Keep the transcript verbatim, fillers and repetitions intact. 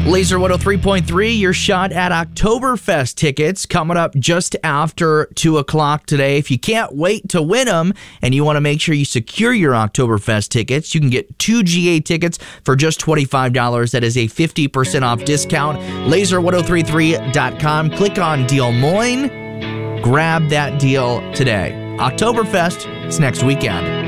Laser one oh three point three, your shot at Oktoberfest tickets coming up just after two o'clock today. If you can't wait to win them and you want to make sure you secure your Oktoberfest tickets, you can get two G A tickets for just twenty-five dollars. That is a fifty percent off discount. laser ten thirty-three dot com. Click on Deal Moines. Grab that deal today. Oktoberfest is next weekend.